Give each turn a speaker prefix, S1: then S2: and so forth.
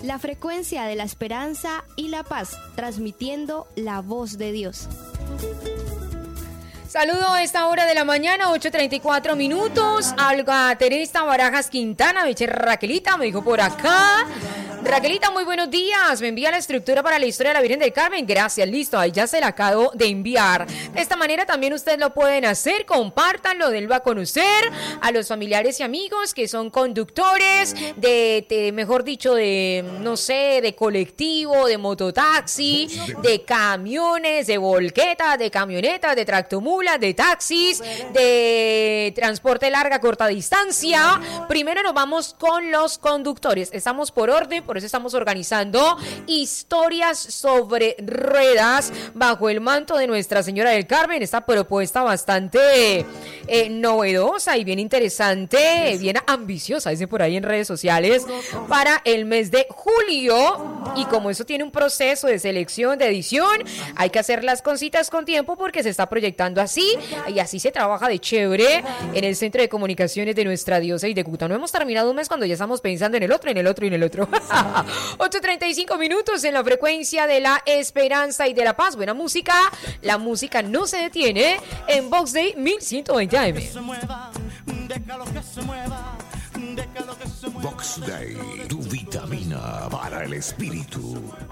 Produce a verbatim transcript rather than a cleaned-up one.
S1: La frecuencia de la esperanza y la paz, transmitiendo la voz de Dios.
S2: Saludo a esta hora de la mañana, ocho treinta y cuatro minutos. Alga Teresa Barajas Quintana, me dice Raquelita, me dijo por acá. Raquelita, muy buenos días. Me envía la estructura para la historia de la Virgen del Carmen. Gracias, listo, ahí ya se la acabo de enviar. De esta manera también ustedes lo pueden hacer. Compártanlo, denlo a conocer a los familiares y amigos que son conductores de, de mejor dicho, de, no sé, de colectivo, de mototaxi, de camiones, de volquetas, de camionetas, de tractomulas, de taxis, de transporte larga, corta distancia. Primero nos vamos con los conductores. Estamos por orden, por eso estamos organizando historias sobre ruedas bajo el manto de Nuestra Señora del Carmen. Esta propuesta bastante eh, novedosa y bien interesante, bien ambiciosa, dice por ahí en redes sociales, para el mes de julio. Y como eso tiene un proceso de selección, de edición, hay que hacer las cositas con tiempo porque se está proyectando así, y así se trabaja de chévere en el Centro de Comunicaciones de Nuestra Diócesis de Cúcuta. No hemos terminado un mes cuando ya estamos pensando en el otro, en el otro y en el otro. ocho treinta y cinco minutos en la frecuencia de la esperanza y de la paz. Buena música, la música no se detiene en Vox Day mil ciento veinte A M.
S3: Vox Day, tu vitamina para el espíritu.